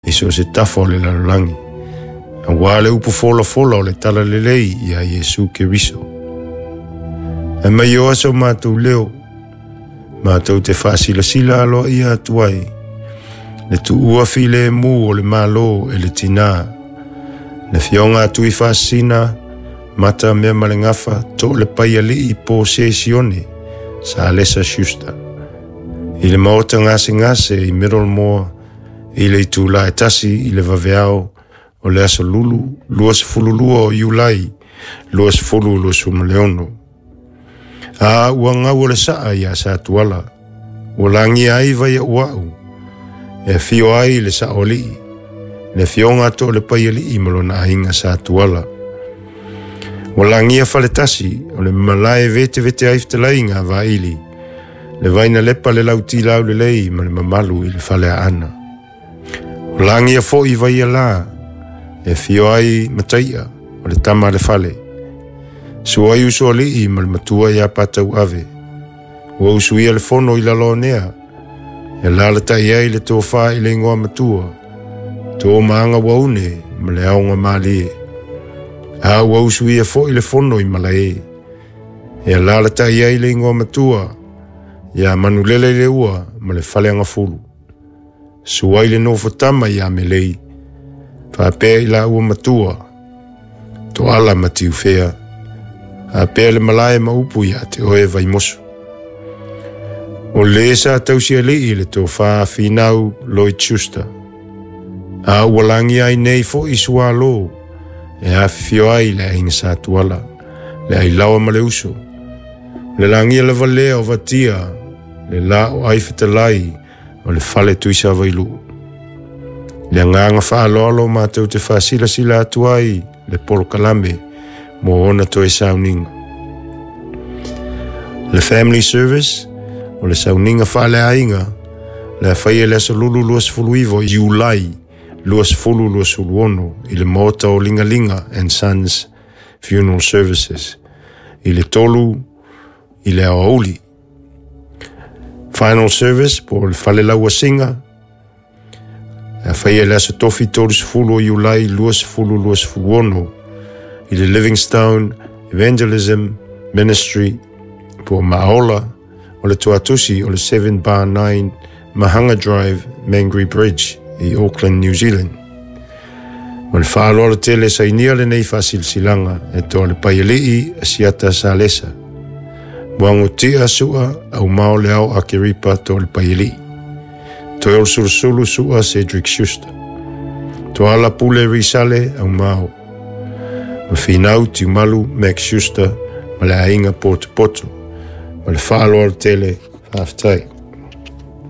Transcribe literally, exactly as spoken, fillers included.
Iso se tafo le lalangi. A wale upu fola fola o le tala lelei ia Yesu ke riso. E mai o aso mātou leo, mātou te whaasila sila aloa ia atuai. Le tu ua file e mu o le malo e le tina. Le fionga atu i whaasina, mata mea malengafa, to le paia li i po se sione, sa lesa shusta. I le maota ngase ngase i middle moa, i le tu la e tasi i le vaveao, o le aso lulu, luas fululua o iulai, luas fulu luas umaleono. A ua ngau o le saa ia sa tuala, o langi ai vai a uau, e fio ai le sa oli, le fionga to le pai ali i malona hinga sa tuala. O langi a faletasi, o le malae vete vete aifte lainga va ili, le vaina lepa le lauti lau le lei ma le mamalu i le fale a ana. O langi a fo i vai a la, e fio ai mataia, o le tama le fale. Sua i uso ali i mal matua ia patau ave. Ua usu ia le fono i lalo nea. E lalata i ai le tō wha i le ingoa matua. Tō maanga waune ma le aonga mali. A ua usu ia fo i le fono i malae. E lalata i ai le ingoa matua. Ia manu lele le ua ma le fale anga fulu. Sua i le nofo tama ia me lei. Whapea i la ua matua. To ala matiu fea. A pele malae maupu ia te oe vai mosu. O le sa tausia li i le tō wha finau Lloyd Schuster. A ualangi ai nei fo i sua lo. E a fio ai le ainga sa tuala. Le ai lawa ma le uso. Le langi le valea o vatia. Le la o ai fitalai. O le fale tuisa vailu. Le nganga wha alo ma tau te wha sila sila atuai. Le polo kalame. Mo ona to e sauninga. Le family service, o le sauninga whaale ainga, le whaia le asa lulu luas fuluivo i ulai, luas fulu luas uluono, i le mota o Linga Linga and Sons Funeral Services, i le tolu, i le aoli. Final service, po le whale laua singa, le whaia le asa tofi tolus fulu i ulai, luas fulu luas fuluono, i le Livingstone Evangelism Ministry po Maola o le tuatusi o le seven bar nine Mahanga Drive Mangere Bridge i Auckland, New Zealand. O le whaaloa le tele sa inia le nei whasilsilanga e toa le paialii a siata sa lesa. Buango tia sua au mao le au ake ripa toa le paialii. Toa o sursulu sua Cedric Schuster. Toa la pule risale au mao. Ma finau tiu malu Max Schuster ma le ainga poto poto ma le whaaloa le tele half tai.